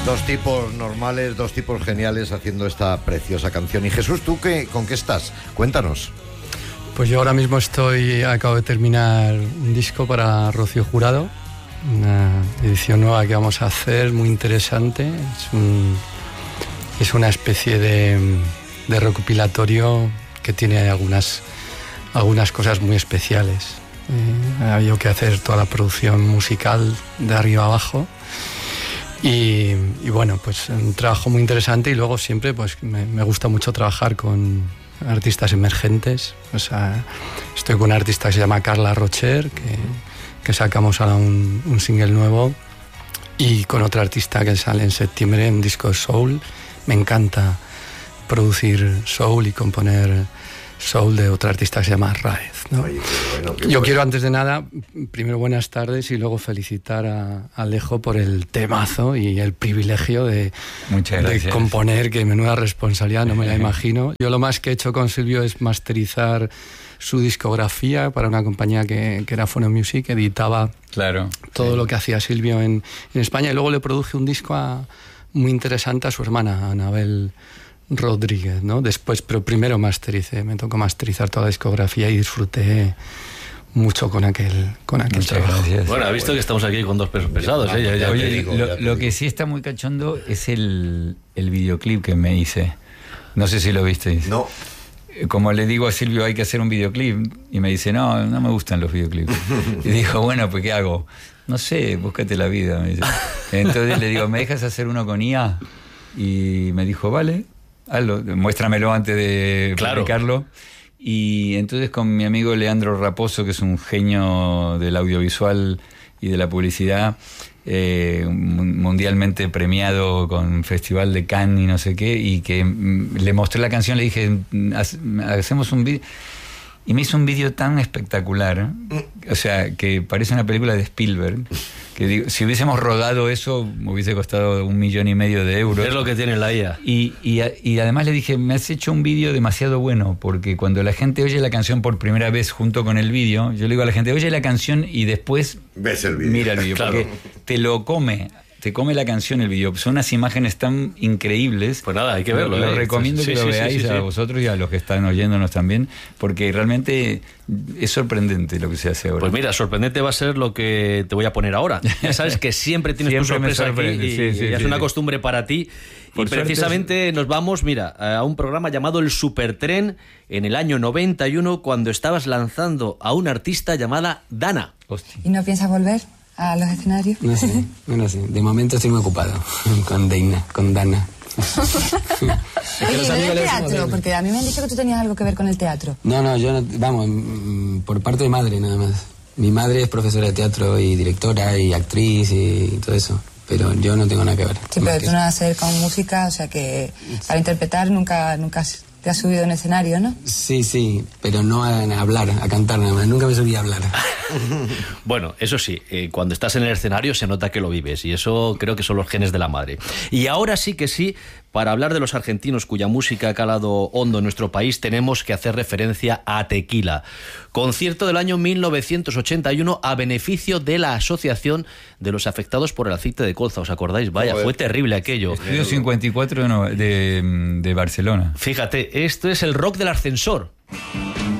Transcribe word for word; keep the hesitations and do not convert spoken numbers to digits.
Dos tipos normales, dos tipos geniales haciendo esta preciosa canción. Y Jesús, ¿tú qué, con qué estás? Cuéntanos. Pues yo ahora mismo estoy, acabo de terminar un disco para Rocío Jurado, una edición nueva que vamos a hacer, muy interesante. Es, un, es una especie de, de recopilatorio que tiene algunas, algunas cosas muy especiales. Eh, ha habido que hacer toda la producción musical de arriba abajo. Y, y bueno, pues un trabajo muy interesante, y luego siempre pues me, me gusta mucho trabajar con artistas emergentes. O sea, estoy con una artista que se llama Carla Rocher, que, que sacamos ahora un, un single nuevo, y con otra artista que sale en septiembre, un disco de soul. Me encanta producir soul y componer soul de otra artista que se llama Raez, ¿no? Oye, qué bueno, qué Yo bueno. quiero, antes de nada, primero buenas tardes y luego felicitar a Alejo por el temazo y el privilegio de, de componer, que menuda responsabilidad, no me la imagino. Yo lo más que he hecho con Silvio es masterizar su discografía para una compañía que, que era Phono Music, que editaba claro, todo sí. lo que hacía Silvio en, en España, y luego le produje un disco a, muy interesante a su hermana, a Anabel Rodríguez, ¿no? Después, pero primero mastericé, me tocó masterizar toda la discografía y disfruté mucho con aquel, con aquel Muchas trabajo. gracias. Bueno, ha visto que estamos aquí con dos pesos pesados, ¿eh? Ya, ya Oye, te digo. lo, ya te lo digo. que sí está muy cachondo es el, el videoclip que me hice. No sé si lo visteis. No. Como le digo a Silvio, hay que hacer un videoclip, y me dice, no, no me gustan los videoclips. Y dijo, bueno, pues ¿qué hago? No sé, búscate la vida, me dice. Entonces le digo, ¿me dejas hacer uno con I A? Y me dijo, vale, hazlo, muéstramelo antes de Claro. publicarlo. Y entonces con mi amigo Leandro Raposo, que es un genio del audiovisual y de la publicidad, eh, mundialmente premiado con Festival de Cannes y no sé qué, y que mm, le mostré la canción, le dije, hacemos un vídeo. Y me hizo un vídeo tan espectacular, o sea, que parece una película de Spielberg, que digo, si hubiésemos rodado eso, me hubiese costado un millón y medio de euros. Es lo que tiene la I A. Y, y, y además le dije, me has hecho un vídeo demasiado bueno, porque cuando la gente oye la canción por primera vez junto con el vídeo, yo le digo a la gente, oye la canción y después Ves el vídeo. mira el vídeo, Claro. porque te lo come. Te come la canción el vídeo. Son unas imágenes tan increíbles. Pues nada, hay que verlo. Lo, lo ¿eh? recomiendo Sí, que sí, lo sí, veáis sí, sí. a vosotros y a los que están oyéndonos también, porque realmente es sorprendente lo que se hace ahora. Pues mira, sorprendente va a ser lo que te voy a poner ahora. Ya sabes que siempre tienes Siempre tu me sorpresa aquí, sorprende, y, sí, sí, y es sí, una sí. costumbre para ti. Por y precisamente suerte nos vamos, mira, a un programa llamado El Supertren en el año noventa y uno, cuando estabas lanzando a una artista llamada Dana. Hostia. ¿Y no piensas volver a los escenarios? No sé, bueno, sí. De momento estoy muy ocupado con Dana. Con Dana. Oye, ¿y del teatro? Porque a mí me han dicho que tú tenías algo que ver con el teatro. No, no, yo no, vamos, mm, por parte de madre nada más. Mi madre es profesora de teatro y directora y actriz y todo eso, pero yo no tengo nada que ver. Sí, Más pero que tú no eso. vas a hacer con música, o sea que para interpretar nunca, nunca has- te has subido a un escenario, ¿no? Sí, sí, pero no a, a hablar, a cantar nada más. Nunca me subí a hablar. Bueno, eso sí, eh, cuando estás en el escenario se nota que lo vives, y eso creo que son los genes de la madre. Y ahora sí que sí, para hablar de los argentinos cuya música ha calado hondo en nuestro país, tenemos que hacer referencia a Tequila. Concierto del año mil novecientos ochenta y uno a beneficio de la Asociación de los Afectados por el Aceite de Colza. ¿Os acordáis? Vaya, Joder. fue terrible aquello. Estudio cincuenta y cuatro de, de, de Barcelona. Fíjate, esto es el rock del ascensor.